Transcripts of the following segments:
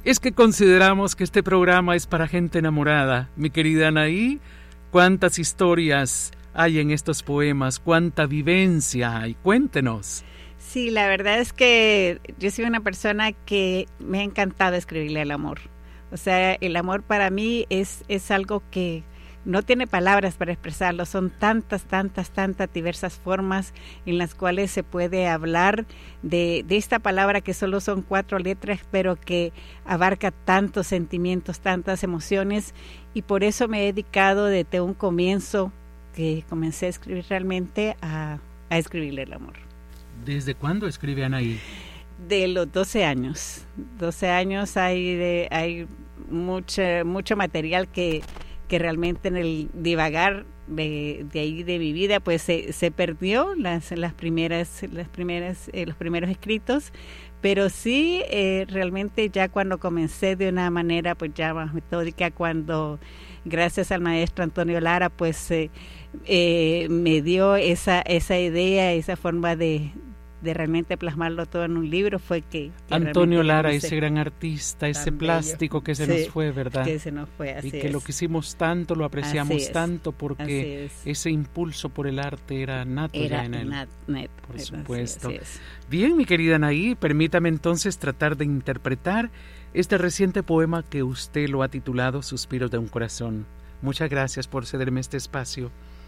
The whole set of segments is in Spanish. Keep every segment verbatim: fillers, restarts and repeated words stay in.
Es que consideramos que este programa es para gente enamorada. Mi querida Anaí, ¿cuántas historias hay en estos poemas? ¿Cuánta vivencia hay? Cuéntenos. Sí, la verdad es que yo soy una persona que me ha encantado escribirle al amor. O sea, el amor para mí es, es algo que no tiene palabras para expresarlo. Son tantas, tantas, tantas diversas formas en las cuales se puede hablar de, de esta palabra que solo son cuatro letras, pero que abarca tantos sentimientos, tantas emociones. Y por eso me he dedicado desde un comienzo, que comencé a escribir realmente, a, a escribirle el amor. ¿Desde cuándo escribe Anaí? De los doce años. doce años hay, de, hay mucho, mucho material que... que realmente en el divagar de, de ahí de mi vida pues se, se perdió las, las primeras, las primeras, eh, los primeros escritos, pero sí eh, realmente ya cuando comencé de una manera pues ya más metódica, cuando gracias al maestro Antonio Lara pues eh, eh, me dio esa, esa idea, esa forma de de realmente plasmarlo todo en un libro, fue que... que Antonio Lara, ese gran artista, ese plástico bello. que se sí, nos fue, ¿verdad? Que se nos fue, así Y que es. lo quisimos tanto, lo apreciamos tanto, porque es. ese impulso por el arte era nato era ya en él. Nat, net, por supuesto. Así es, así es. Bien, mi querida Anaí, permítame entonces tratar de interpretar este reciente poema que usted lo ha titulado Suspiros de un corazón. Muchas gracias por cederme este espacio.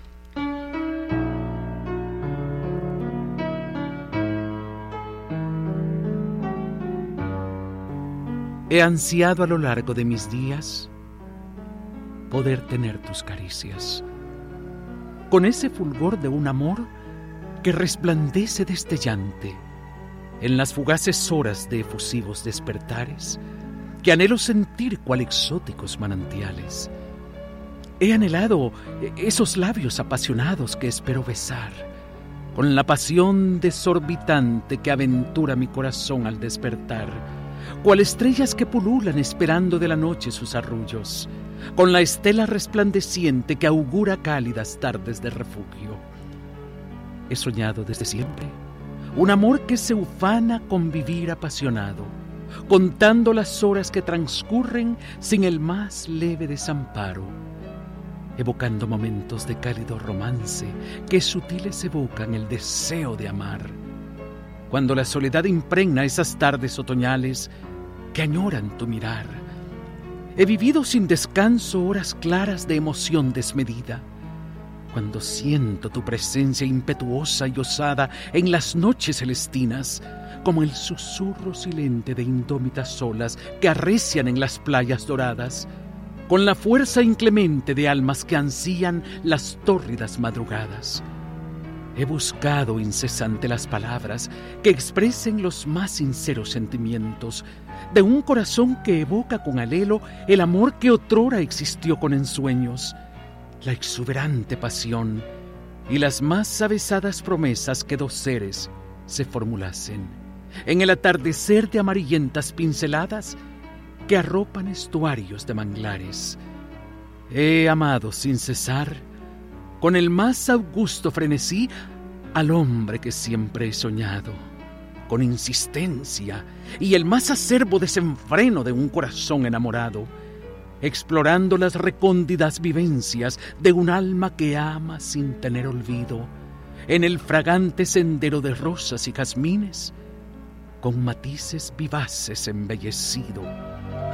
He ansiado a lo largo de mis días poder tener tus caricias, con ese fulgor de un amor que resplandece destellante en las fugaces horas de efusivos despertares, que anhelo sentir cual exóticos manantiales. He anhelado esos labios apasionados que espero besar, con la pasión desorbitante que aventura mi corazón al despertar, cual estrellas que pululan esperando de la noche sus arrullos, con la estela resplandeciente que augura cálidas tardes de refugio. He soñado desde siempre un amor que se ufana con vivir apasionado, contando las horas que transcurren sin el más leve desamparo, evocando momentos de cálido romance que sutiles evocan el deseo de amar. Cuando la soledad impregna esas tardes otoñales que añoran tu mirar, he vivido sin descanso horas claras de emoción desmedida. Cuando siento tu presencia impetuosa y osada en las noches celestinas, como el susurro silente de indómitas olas que arrecian en las playas doradas, con la fuerza inclemente de almas que ansían las tórridas madrugadas. He buscado incesante las palabras que expresen los más sinceros sentimientos de un corazón que evoca con anhelo el amor que otrora existió con ensueños, la exuberante pasión y las más avesadas promesas que dos seres se formulasen en el atardecer de amarillentas pinceladas que arropan estuarios de manglares. He amado sin cesar, con el más augusto frenesí, al hombre que siempre he soñado, con insistencia y el más acerbo desenfreno de un corazón enamorado, explorando las recóndidas vivencias de un alma que ama sin tener olvido, en el fragante sendero de rosas y jazmines, con matices vivaces embellecido,